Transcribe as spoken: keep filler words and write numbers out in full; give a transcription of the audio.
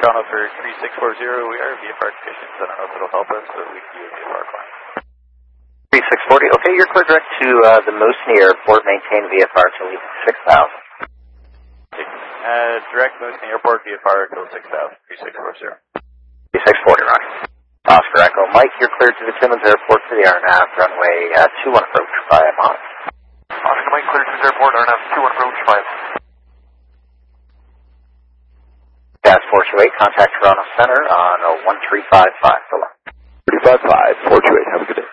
Toronto for three six four zero. We are V F R technicians. I don't know if it'll help us, but we can do a V F R climb. three six four zero. Okay, you're clear direct to uh, the Moosonee Airport. Maintain V F R to leave six thousand. Uh, direct Moosonee Airport, V F R till six thousand. three six four zero. three six four zero, Roger. Oscar Echo Mike, you're cleared to the Timmins Airport for the R N A V runway uh, two one approach via Mont. Oscar Mike, cleared to the airport, R N A V two one approach five. Gas four two eight, contact Toronto Center on one three five five. three five five, four two eight, have a good day.